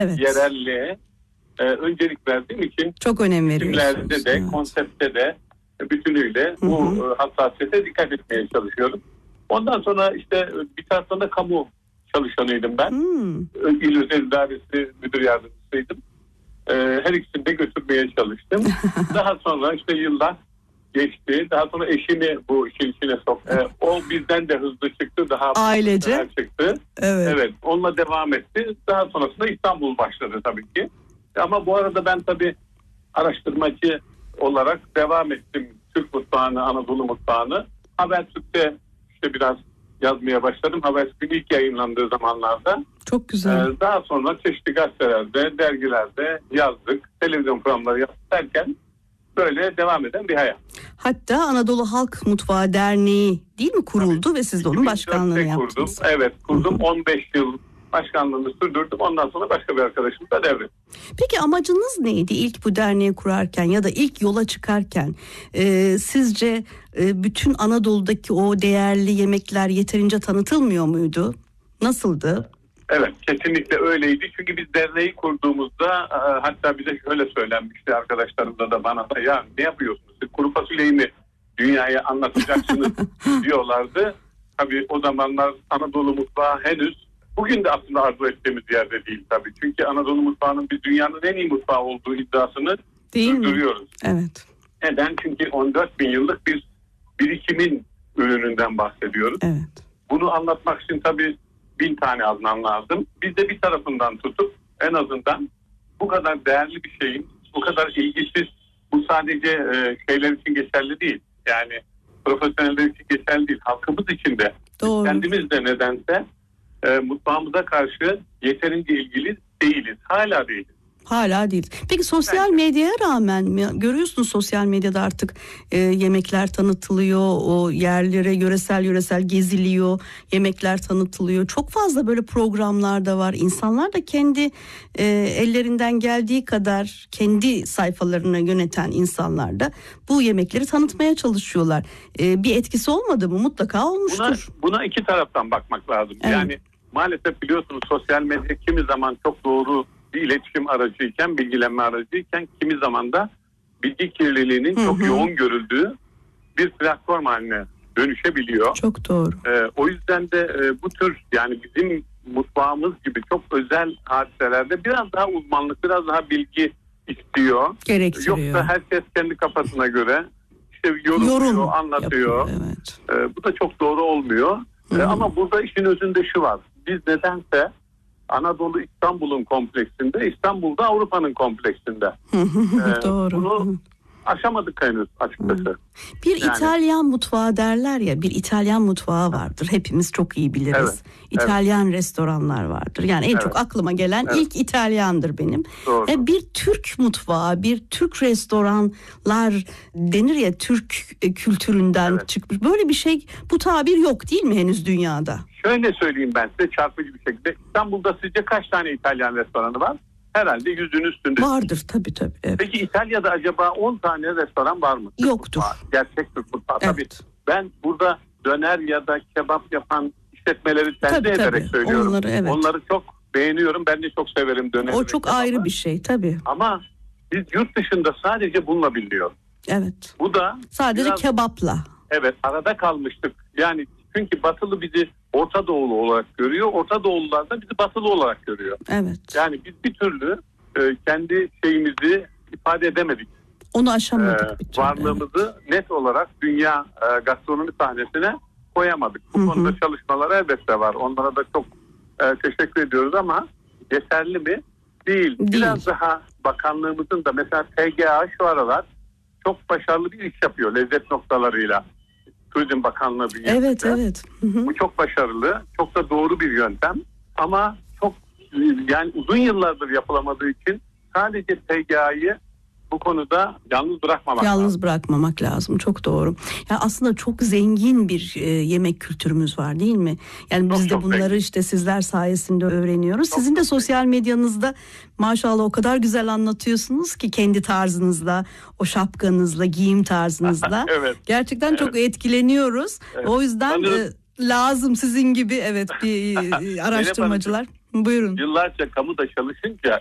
Evet. yerelliğe öncelik verdiğim için çok önem veriyorsunuz. isimlerde de, konseptte de bütünüyle bu hassasiyete dikkat etmeye çalışıyorum. Ondan sonra işte bir taraftan da kamu çalışanıydım ben. İl Özel İdaresi Müdür Yardımcısıydım. Her ikisini de götürmeye çalıştım. Daha sonra işte yıllar geçti. Daha sonra eşimi bu işin içine soktu. O bizden de hızlı çıktı. Daha ailece çıktı. Evet. Onunla devam etti. Daha sonrasında İstanbul başladı tabii ki. Ama bu arada ben tabii araştırmacı olarak devam ettim. Türk mutfağını, Anadolu mutfağını. Habertürk'te işte biraz yazmaya başladım. Habertürk'ün ilk yayınlandığı zamanlarda. Çok güzel. Daha sonra çeşitli gazetelerde, dergilerde yazdık. Televizyon programları yaptık derken böyle devam eden bir hayat. Hatta Anadolu Halk Mutfağı Derneği değil mi kuruldu? Tabii. Ve siz de onun başkanlığını yaptınız. Evet kurdum. 15 yıl başkanlığını sürdürdüm. Ondan sonra başka bir arkadaşım da devrettim. Peki amacınız neydi ilk bu derneği kurarken ya da ilk yola çıkarken? Sizce bütün Anadolu'daki o değerli yemekler yeterince tanıtılmıyor muydu? Nasıldı? Evet, kesinlikle öyleydi. Çünkü biz derneği kurduğumuzda hatta bize şöyle söylenmişti arkadaşlarımda da bana da, ya ne yapıyorsunuz? Siz kuru fasulyeyi mi dünyaya anlatacaksınız diyorlardı. Tabii o zamanlar Anadolu mutfağı henüz bugün de aslında arzu ettiğimiz yerde değil tabii. Çünkü Anadolu mutfağının bir dünyanın en iyi mutfağı olduğu iddiasını sürdürüyoruz. Evet. Neden? Çünkü 14 bin yıllık bir birikimin ürününden bahsediyoruz. Evet. Bunu anlatmak için tabii 1000 tane azman lazım. Biz de bir tarafından tutup en azından bu kadar değerli bir şeyin, bu kadar ilgisiz, bu sadece şeyler için geçerli değil. Yani profesyoneller için geçerli değil. Halkımız için de. Doğru. Kendimiz de nedense mutfağımıza karşı yeterince ilgili değiliz. Hala değiliz. Hala değil. Peki sosyal medyaya rağmen mi? Görüyorsunuz sosyal medyada artık yemekler tanıtılıyor. O yerlere yöresel geziliyor. Yemekler tanıtılıyor. Çok fazla böyle programlar da var. İnsanlar da kendi ellerinden geldiği kadar kendi sayfalarına yöneten insanlar da bu yemekleri tanıtmaya çalışıyorlar. Bir etkisi olmadı mı? Mutlaka olmuştur. Buna iki taraftan bakmak lazım. Evet. Yani maalesef biliyorsunuz sosyal medya kimi zaman çok doğru bir iletişim aracıyken, bilgilenme aracıyken kimi zaman da bilgi kirliliğinin çok yoğun görüldüğü bir platform haline dönüşebiliyor. Çok doğru. O yüzden de bu tür yani bizim mutfağımız gibi çok özel hadiselerde biraz daha uzmanlık, biraz daha bilgi istiyor. Gerektiriyor. Yoksa herkes kendi kafasına göre işte yorum anlatıyor. Yapıyor, evet. Bu da çok doğru olmuyor. Ama burada işin özünde şu var. Biz nedense Anadolu İstanbul'un kompleksinde, İstanbul'da Avrupa'nın kompleksinde. Doğru. Bunu aşamadık henüz açıkçası. Bir İtalyan mutfağı derler ya, bir İtalyan mutfağı vardır. Hepimiz çok iyi biliriz. Evet. İtalyan restoranlar vardır. Yani en çok aklıma gelen ilk İtalyandır benim. Doğru. Bir Türk mutfağı, bir Türk restoranlar denir ya, Türk kültüründen çıkmış. Böyle bir şey, bu tabir yok değil mi henüz dünyada? Şöyle söyleyeyim ben size çarpıcı bir şekilde. İstanbul'da sizce kaç tane İtalyan restoranı var? Herhalde 100'ün üstünde. Vardır tabii. Evet. Peki İtalya'da acaba 10 tane restoran var mı? Yoktur. Gerçek Türk mutfağı. Evet. Tabii ben burada döner ya da kebap yapan işletmeleri tercih ederek söylüyorum. Onları çok beğeniyorum. Ben de çok severim döneri. O çok ayrı bir şey tabii. Ama biz yurt dışında sadece bununla biliniyoruz. Evet. Bu da sadece kebapla. Evet, arada kalmıştık. Yani çünkü Batılı bizi Orta Doğulu olarak görüyor. Orta Doğulular da bizi Batılı olarak görüyor. Evet. Yani biz bir türlü kendi şeyimizi ifade edemedik. Onu aşamadık bir türlü. Varlığımızı net olarak dünya gastronomi sahnesine koyamadık. Bu konuda çalışmalar elbette var. Onlara da çok teşekkür ediyoruz ama yeterli mi? Değil. Biraz daha bakanlığımızın da mesela TGA şu aralar çok başarılı bir iş yapıyor lezzet noktalarıyla. Turizm Bakanlığı bünyesinde. Evet. Bu çok başarılı, çok da doğru bir yöntem ama çok yani uzun yıllardır yapılamadığı için sadece TGA'yı bu konuda yalnız bırakmamak lazım. Çok doğru. Ya aslında çok zengin bir yemek kültürümüz var değil mi? Yani biz de bunları zengin. İşte sizler sayesinde öğreniyoruz. Sizin de sosyal medyanızda maşallah o kadar güzel anlatıyorsunuz ki kendi tarzınızla, o şapkanızla, giyim tarzınızla. Gerçekten çok etkileniyoruz. O yüzden lazım sizin gibi bir araştırmacılar. Buyurun. Yıllarca kamuda çalışınca